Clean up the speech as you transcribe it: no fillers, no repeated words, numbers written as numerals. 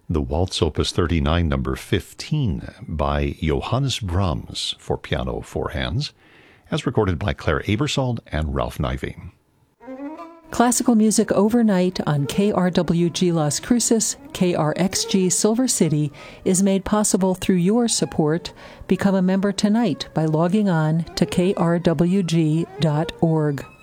the Waltz Opus 39 number 15 by Johannes Brahms for piano, four hands, as recorded by Claire Aebersold and Ralph Nivey. Classical music overnight on KRWG Las Cruces, KRXG Silver City is made possible through your support. Become a member tonight by logging on to krwg.org.